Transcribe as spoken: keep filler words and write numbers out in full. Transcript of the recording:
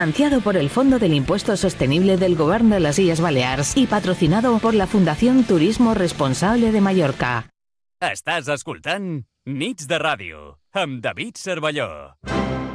Financiado por el Fondo del Impuesto Sostenible del Govern de les Illes Balears y patrocinado por la Fundación Turismo Responsable de Mallorca. Estàs escoltant Nits de Ràdio amb David Cervelló.